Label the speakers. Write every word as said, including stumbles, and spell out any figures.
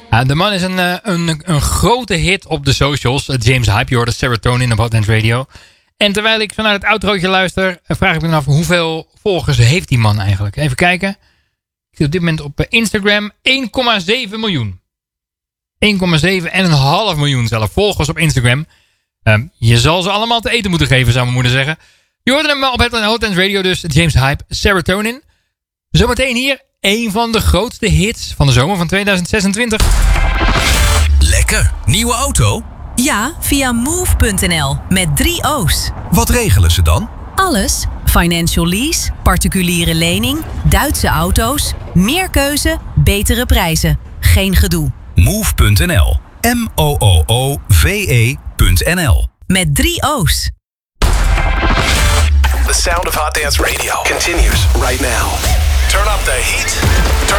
Speaker 1: Ja, de man is een, een, een grote hit op de socials. James Hype, je hoorde Serotonin op Hot Dance Radio. En terwijl ik vanuit het outrootje luister, vraag ik me af hoeveel volgers heeft die man eigenlijk. Even kijken. Ik zit op dit moment op Instagram één komma zeven miljoen. één komma zeven en een half miljoen zelf volgers op Instagram. Um, je zal ze allemaal te eten moeten geven, zou mijn moeder zeggen. Je hoorde hem op het Hot Dance Radio dus, James Hype, Serotonin. Zometeen hier een van de grootste hits van de zomer van tweeduizend zesentwintig.
Speaker 2: Lekker. Nieuwe auto?
Speaker 3: Ja, via move punt n l met drie O's.
Speaker 2: Wat regelen ze dan?
Speaker 3: Alles. Financial lease, particuliere lening, Duitse auto's, meer keuze, betere prijzen. Geen gedoe.
Speaker 2: move punt n l. M O O O V E punt n l.
Speaker 3: Met drie O's.
Speaker 4: The sound of Hot Dance Radio continues right now. Turn up the heat. Turn